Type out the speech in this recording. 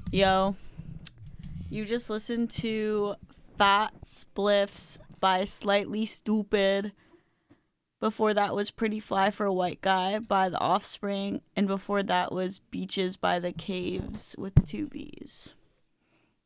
Yo, you just listened to Fat Spliffs by Slightly Stupid. Before that was Pretty Fly for a White Guy by The Offspring. And before that was Beaches by The Caves with two B's.